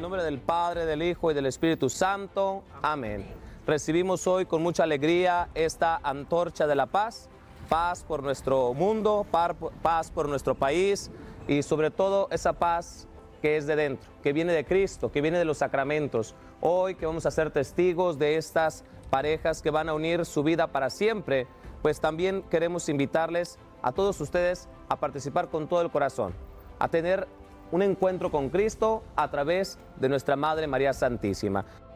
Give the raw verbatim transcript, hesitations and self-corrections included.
el nombre del Padre, del Hijo y del Espíritu Santo. Amén. Recibimos hoy con mucha alegría esta antorcha de la paz. Paz por nuestro mundo, paz por nuestro país y sobre todo esa paz que es de dentro, que viene de Cristo, que viene de los sacramentos. Hoy que vamos a ser testigos de estas parejas que van a unir su vida para siempre, pues también queremos invitarles a todos ustedes a participar con todo el corazón, a tener un encuentro con Cristo a través de nuestra Madre María Santísima.